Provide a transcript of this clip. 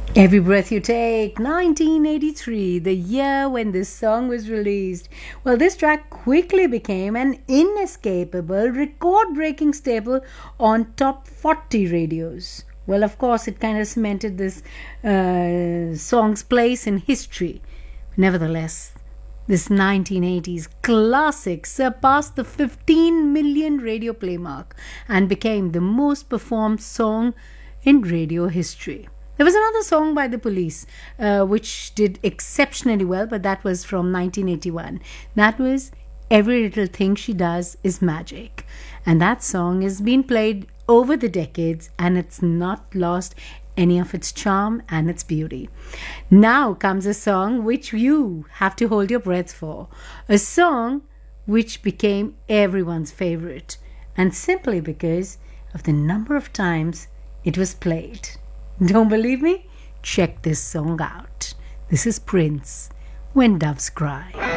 Every Breath You Take, 1983, the year when this song was released. Well, this track quickly became an inescapable, record breaking staple on top 40 radios. Well, of course, it kind of cemented this song's place in history. Nevertheless, this 1980s classic surpassed the 15 million radio play mark and became the most performed song in radio history. There was another song by the Police which did exceptionally well, but that was from 1981. That was Every Little Thing She Does Is Magic. And that song has been played over the decades and it's not lost any of its charm and its beauty. Now comes a song which you have to hold your breath for. A song which became everyone's favorite, and simply because of the number of times it was played. Don't believe me? Check this song out. This is Prince, When Doves Cry.